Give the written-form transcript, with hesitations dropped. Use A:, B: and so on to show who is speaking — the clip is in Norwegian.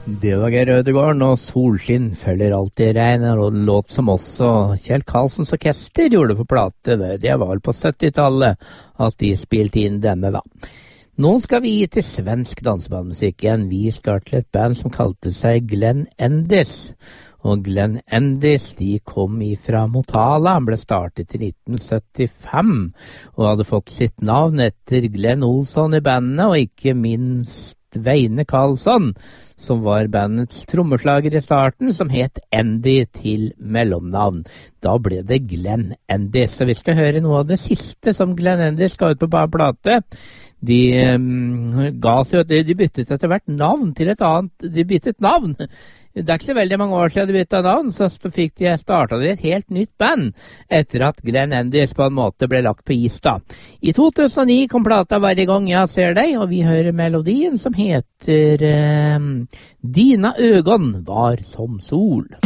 A: Det var Geir Ødegården, og Solskinn følger alltid regn, og en låt som også Kjell Karlsens orkester gjorde på plate. Det var vel på 70-tallet at de spilte inn denne da. Nå skal vi til svensk dansebandmusikk igjen. Vi skal til et band som kalte seg Glenn Endis. Og Glenn Endis, de kom ifra Motala. Han ble startet i 1975, og hadde fått sitt navn etter Glenn Olsson i bandet, og ikke minst Veine Karlsson, som var bandets trommeslager i starten, som het Andy til mellomnavn. Da ble det Glenn Endis, så vi skal høre noe av det siste som Glenn Endis ga ut på plate. De byttet etter hvert navn til et annet. De byttet navn. Det er ikke så veldig mange år siden de byttet navn, så startet de et helt nytt band etter at Glenn Endis på en måte ble lagt på is da. I 2009 kom plata Hver gang jeg ser deg, og vi hører melodien som heter Dina øgon var som sol.